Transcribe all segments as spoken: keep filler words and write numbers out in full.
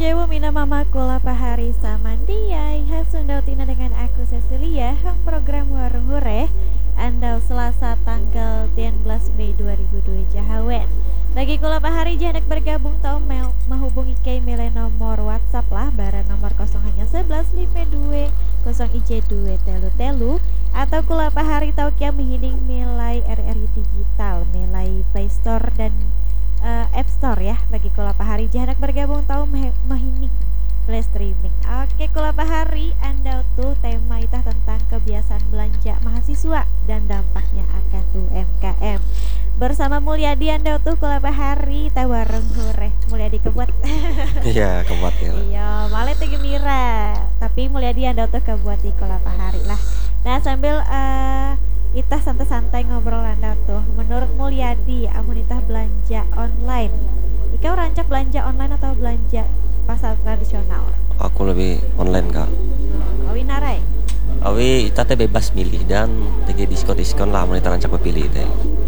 Jewo mina mama kula pahari samandiai hasundautina dengan aku Cecilia hang program warung hore andau Selasa tanggal tiga belas Mei dua ribu dua Jahawen. Bagi kula pahari jadak bergabung tau mau menghubungi ke mile nomor WhatsApp lah bara nomor kosong hanya sebelas lima dua kosong I J dua telu telu atau kula pahari tau kia menghining nilai R R I digital nilai Play Store dan uh, App Store ya. Bagi kula pahari jadak bergabung tau menghining play streaming. Oke kula pahari anda tuh tema itah tentang kebiasaan belanja mahasiswa dan dampaknya akan U M K M. Bersama Mulyadi anda tuh kula pahari teh warung hore. Mulyadi kebuat. Iya, kebuat ya. Iya, malah teh gembira. Tapi Mulyadi anda tuh kebuat di kula pahari lah. Nah, sambil uh, itah santai-santai ngobrol anda tuh. Menurut Mulyadi, amun itah belanja online. Ikau rancak belanja online atau belanja pasar tradisional? Aku lebih online kak. Awi narai. Awi kita teh bebas milih dan tegi diskon-diskon lah mau rancak pilih teh.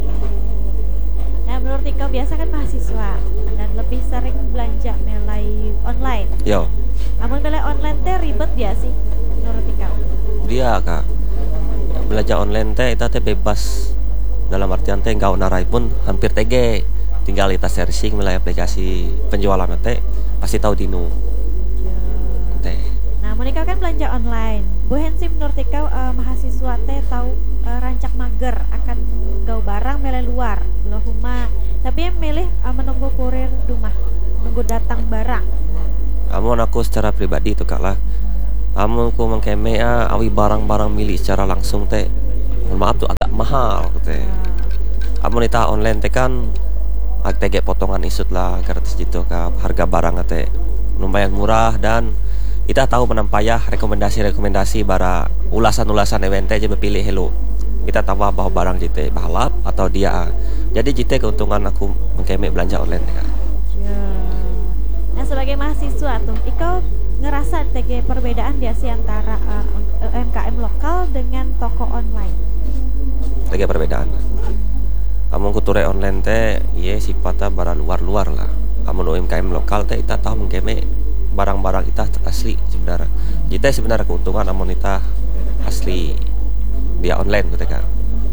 Nah menurut Ika biasa kan mahasiswa dan lebih sering belanja melalui online. Yo. Namun melalui online teh ribet dia sih menurut Ika. Dia kak. Belanja online teh kita teh bebas dalam artian teh enggak narai pun hampir tege. Tinggal kita searching melalui aplikasi penjualan teh pasti tahu dinu. Teh. Nah, Monika kan belanja online. Bu Hensi menurut Ika uh, mahasiswa teh tahu uh, rancak mager akan gawe barang milih luar, belum huma. Tapi yang milih uh, menunggu kurir rumah, menunggu datang barang. Amun aku secara pribadi itu kak lah. Amun aku mengkeme ah, awi barang-barang milih secara langsung teh. Mohon maaf tuh agak mahal teh. Amun kita online teh kan tege potongan isut lah gratis gitu kak, harga barang teh lumayan murah dan kita tahu menampayah rekomendasi-rekomendasi bara ulasan-ulasan event aja berpilih hello kita tahu bahwa barang jite bahalap atau dia jadi jite keuntungan aku mengkemek belanja online kak. Nah sebagai mahasiswa tuh ikau ngerasa tege perbedaan dia sih antara uh, U M K M lokal dengan toko online? Tege perbedaan. Amun kuture online teh iya sifatnya barang luar-luar lah. Amun U M K M lokal teh kita tahu mengkeme barang-barang kita asli sebenarnya. Kita sebenarnya keuntungan amun kita asli dia online gitu kan.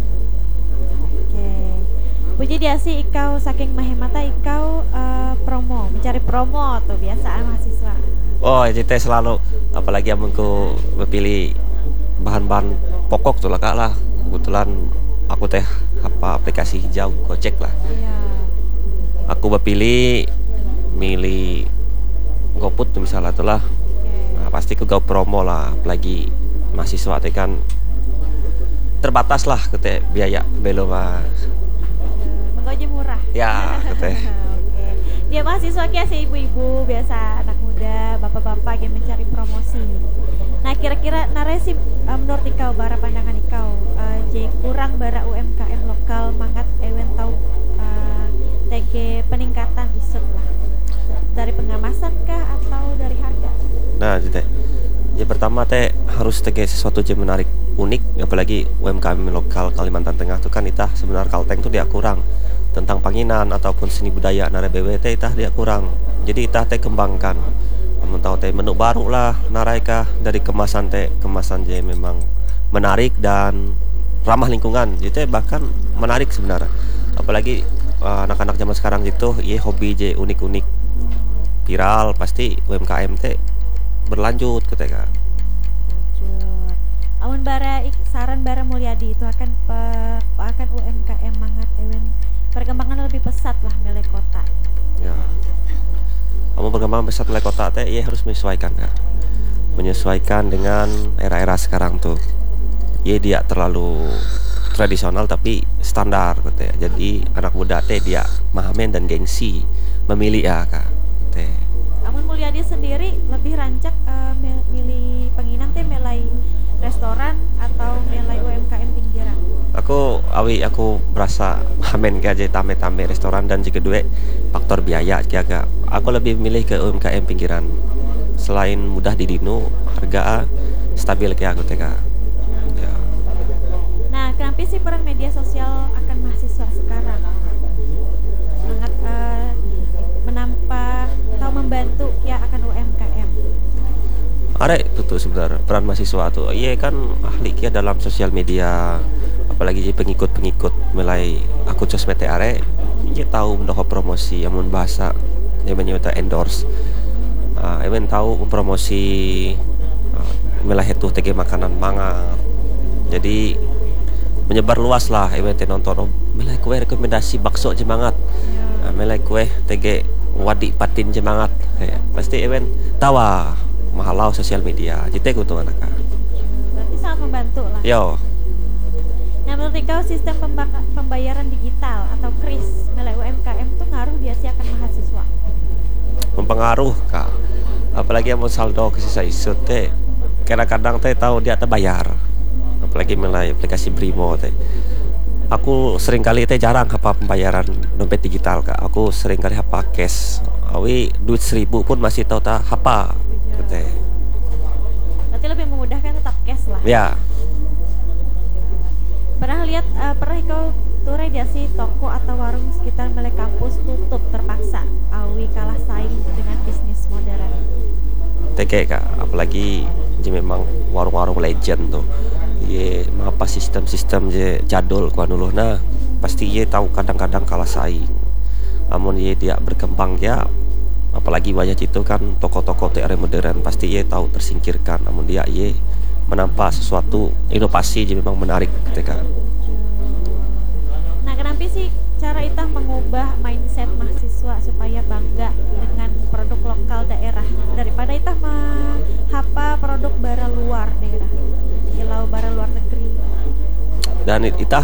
Oke. Puji dia sih ikau saking mahemata ikau uh, promo, mencari promo tuh biasaan mahasiswa. Oh, kita selalu apalagi amun ku berpilih bahan-bahan pokok tuh lah kak lah. Kebetulan aku teh apa aplikasi hijau Gojek lah. Iya. Aku berpilih milih GoFood tuh misalnya tuh lah. Okay. Nah, pasti aku gau promo lah, apalagi mahasiswa teh kan terbatas lah kete biaya belum mah. Menggaji murah. Ya, kete. Oke. Dia mahasiswa kia sih ibu-ibu biasa anak muda, bapak-bapak yang mencari promosi. Nah kira-kira narasi uh, menurut ikau bara pandangan ikau uh, J kurang bara U M K M lokal mangat ewen tau uh, T G peningkatan isut lah dari pengamasan kah atau dari harga? Nah jadi ya pertama teh harus tege sesuatu yang menarik unik apalagi U M K M lokal Kalimantan Tengah tuh kan itah sebenarnya Kalteng tuh dia kurang tentang panginan ataupun seni budaya nare B W T itah dia kurang jadi itah teh kembangkan. Namun tahu teh menu baru lah naraika dari kemasan teh kemasan je memang menarik dan ramah lingkungan jadi bahkan menarik sebenarnya apalagi uh, anak-anak zaman sekarang gitu iya hobi je unik-unik viral pasti U M K M teh berlanjut ketika lanjut amun bara saran bara Mulyadi itu akan pe, akan U M K M mangat ewen perkembangan lebih pesat lah milik kota ya. Kamu perkembangan besar oleh kota teh, ia harus menyesuaikan kan, menyesuaikan dengan era-era sekarang tuh. Ia dia terlalu tradisional tapi standar gitu ya. Jadi anak muda teh dia mahamen dan gengsi memilih ya kak. Teh. Amun Mulyadi sendiri lebih rancak uh, milih penginan teh melai restoran atau melai U M K M pinggiran? Aku awi aku berasa mahamen gaje tame-tame restoran dan juga dua faktor biaya kira aku lebih milih ke U M K M pinggiran selain mudah di dinu harga stabil kayak aku tega ya. Nah kenapa sih peran media sosial akan mahasiswa sekarang sangat uh, menampak atau membantu ya akan U M Ada itu tuh sebenarnya peran mahasiswa tuh. Iya kan ahli kia dalam sosial media, apalagi jadi pengikut-pengikut mulai akun sosmed teh are, dia tahu mendapat promosi yang bahasa yang menyebut endorse. Uh, even tahu promosi uh, mulai itu T G makanan manga. Jadi menyebar luas lah even teh nonton oh, mulai kue rekomendasi bakso jemangat. Uh, mulai kue T G wadi patin jemangat. Kayak pasti even tawa mahalau sosial media. Jadi keuntungan anak. Berarti sangat membantu lah. Yo. Nah, menurut kau sistem pembaka- pembayaran digital atau kris milik U M K M itu ngaruh biasa akan mahasiswa? Mempengaruh kak. Apalagi yang mau saldo ke sisa isu teh. Kadang-kadang teh tahu dia tak bayar. Apalagi melalui aplikasi Brimo teh. Aku sering kali teh jarang apa pembayaran dompet digital kak. Aku sering kali apa cash. Awi duit seribu pun masih tahu tak apa. Teh. Berarti lebih memudahkan tetap cash lah. Ya. Pernah lihat uh, pernah kau turai dia sih toko atau warung sekitar milik kampus tutup terpaksa awi kalah saing dengan bisnis modern. T G kak, apalagi je memang warung-warung legend tuh. Ye apa sistem-sistem je jadul kuan dulu nah pasti ye tahu kadang-kadang kalah saing. Namun ye dia berkembang ya, apalagi banyak itu kan toko-toko T R modern pasti ye tahu tersingkirkan. Namun dia ye menampak sesuatu inovasi je memang menarik ketika. Nah, kenapa sih cara itah mengubah mindset mahasiswa supaya bangga dengan produk lokal daerah daripada itah menghapa produk bara luar daerah, kilau bara luar negeri? Dan kita